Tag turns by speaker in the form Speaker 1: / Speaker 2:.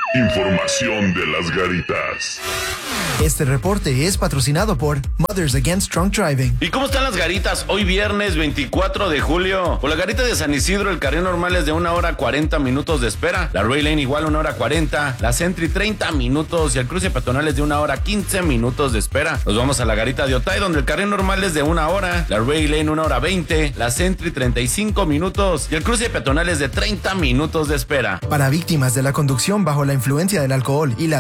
Speaker 1: Información de las garitas.
Speaker 2: Este reporte es patrocinado por Mothers Against Drunk Driving.
Speaker 3: ¿Y cómo están las garitas? Hoy viernes 24 de julio. Por la garita de San Isidro, el carril normal es de 1 hora 40 minutos de espera. La Ray Lane igual 1 hora 40. La Sentry 30 minutos. Y el cruce peatonal es de 1 hora 15 minutos de espera. Nos vamos a la garita de Otay, donde el carril normal es de 1 hora. La Ray Lane 1 hora 20. La Sentry 35 minutos. Y el cruce peatonal es de 30 minutos de espera.
Speaker 2: Para víctimas de la conducción bajo la influencia del alcohol y la